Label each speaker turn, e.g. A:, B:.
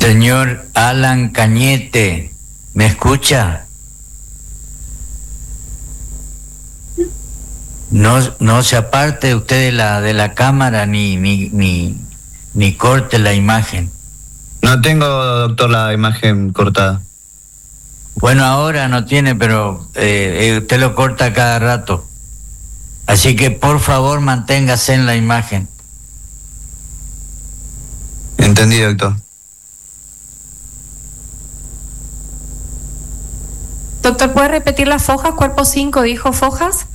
A: Señor Alan Cañete, ¿me escucha? No se aparte usted de la cámara ni corte la imagen.
B: No tengo, doctor, la imagen cortada.
A: Bueno, ahora no tiene, pero usted lo corta cada rato. Así que por favor manténgase en la imagen.
B: Entendido, doctor.
C: Doctor, ¿puede repetir las fojas? Cuerpo 5 dijo fojas.